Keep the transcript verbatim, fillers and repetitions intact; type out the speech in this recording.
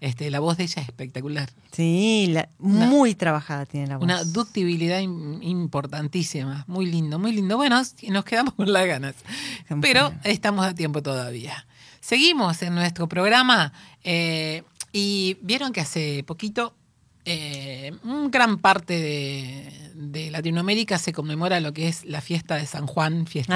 Este, la voz de ella es espectacular. Sí, la, Una- muy trabajada tiene la voz. Una ductibilidad im- importantísima. Muy lindo, muy lindo. Bueno, nos quedamos con las ganas. Estamos Pero con- estamos a tiempo todavía. Seguimos en nuestro programa eh, y vieron que hace poquito eh, un gran parte de, de Latinoamérica se conmemora lo que es la fiesta de San Juan, fiesta